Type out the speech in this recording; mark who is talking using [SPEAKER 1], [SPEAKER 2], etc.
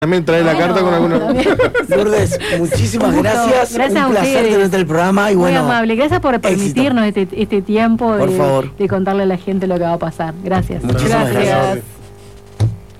[SPEAKER 1] También trae la carta con alguna.
[SPEAKER 2] Lourdes, muchísimas gracias.
[SPEAKER 3] Gracias
[SPEAKER 2] un
[SPEAKER 3] a
[SPEAKER 2] placer
[SPEAKER 3] ustedes.
[SPEAKER 2] tenerte en el programa y
[SPEAKER 3] Muy
[SPEAKER 2] bueno.
[SPEAKER 3] amable. Gracias por permitirnos este tiempo
[SPEAKER 2] Por favor.
[SPEAKER 3] de contarle a la gente lo que va a pasar. Gracias.
[SPEAKER 2] Muchísimas
[SPEAKER 3] Gracias.
[SPEAKER 2] gracias.